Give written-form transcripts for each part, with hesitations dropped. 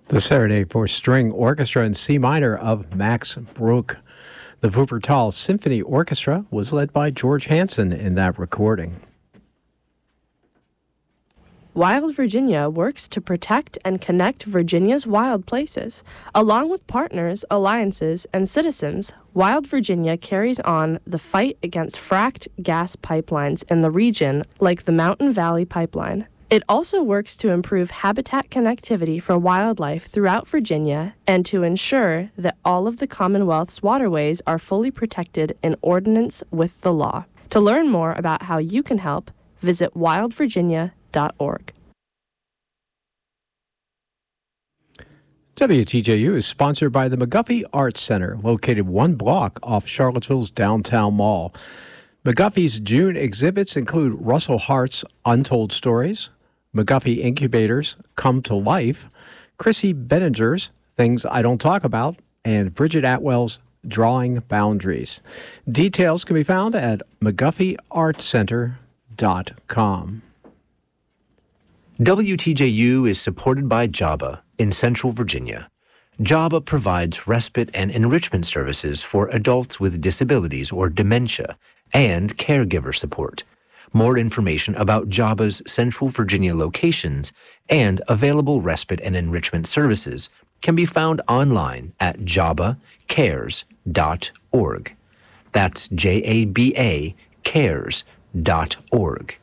The Saturday for String Orchestra in C minor of Max Bruch. The Wuppertal Symphony Orchestra was led by George Hansen in that recording. Wild Virginia works to protect and connect Virginia's wild places. Along with partners, alliances, and citizens, Wild Virginia carries on the fight against fracked gas pipelines in the region, like the Mountain Valley Pipeline. It also works to improve habitat connectivity for wildlife throughout Virginia and to ensure that all of the Commonwealth's waterways are fully protected in ordinance with the law. To learn more about how you can help, visit wildvirginia.org. WTJU is sponsored by the McGuffey Arts Center, located one block off Charlottesville's downtown mall. McGuffey's June exhibits include Russell Hart's Untold Stories, McGuffey Incubator's Come to Life, Chrissy Benninger's Things I Don't Talk About, and Bridget Atwell's Drawing Boundaries. Details can be found at McGuffeyArtsCenter.com. WTJU is supported by JABA in Central Virginia. JABA provides respite and enrichment services for adults with disabilities or dementia and caregiver support. More information about JABA's Central Virginia locations and available respite and enrichment services can be found online at jabacares.org. That's JABA cares.org.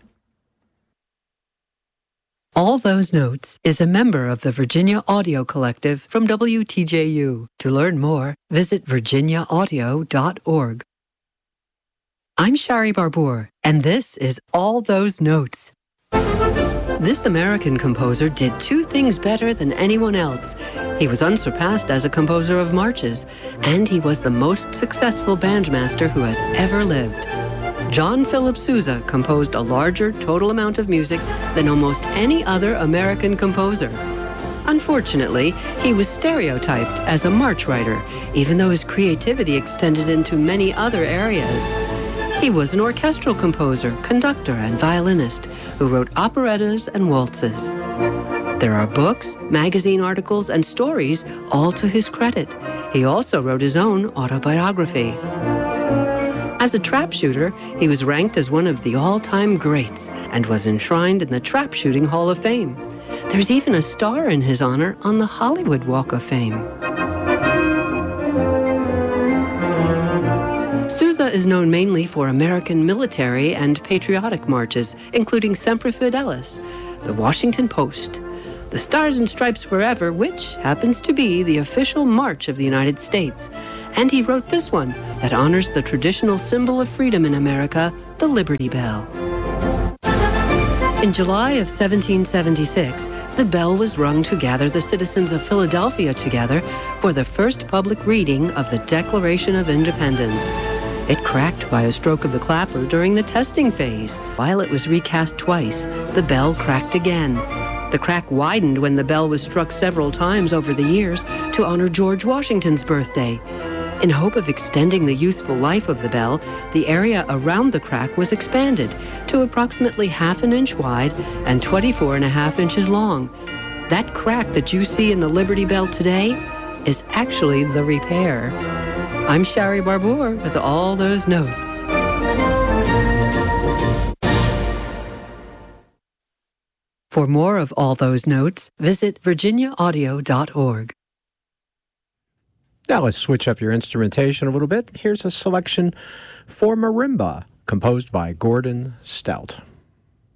All Those Notes is a member of the Virginia Audio Collective from WTJU. To learn more, visit virginiaaudio.org. I'm Shari Barbour, and this is All Those Notes. This American composer did two things better than anyone else. He was unsurpassed as a composer of marches, and he was the most successful bandmaster who has ever lived. John Philip Sousa composed a larger total amount of music than almost any other American composer. Unfortunately, he was stereotyped as a march writer, even though his creativity extended into many other areas. He was an orchestral composer, conductor, and violinist who wrote operettas and waltzes. There are books, magazine articles, and stories all to his credit. He also wrote his own autobiography. As a trap shooter, he was ranked as one of the all-time greats and was enshrined in the Trap Shooting Hall of Fame. There's even a star in his honor on the Hollywood Walk of Fame. Sousa is known mainly for American military and patriotic marches, including Semper Fidelis, the Washington Post, the Stars and Stripes Forever, which happens to be the official march of the United States. And he wrote this one that honors the traditional symbol of freedom in America, the Liberty Bell. In July of 1776, the bell was rung to gather the citizens of Philadelphia together for the first public reading of the Declaration of Independence. It cracked by a stroke of the clapper during the testing phase. While it was recast twice, the bell cracked again. The crack widened when the bell was struck several times over the years to honor George Washington's birthday. In hope of extending the useful life of the bell, the area around the crack was expanded to approximately ½ inch wide and 24½ inches long. That crack that you see in the Liberty Bell today is actually the repair. I'm Shari Barbour with All Those Notes. For more of All Those Notes, visit virginiaaudio.org. Now let's switch up your instrumentation a little bit. Here's a selection for marimba, composed by Gordon Stout.